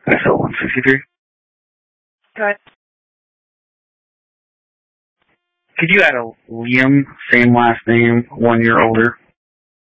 ISO 163. Go ahead. Could you add a Liam, same last name, 1 year older?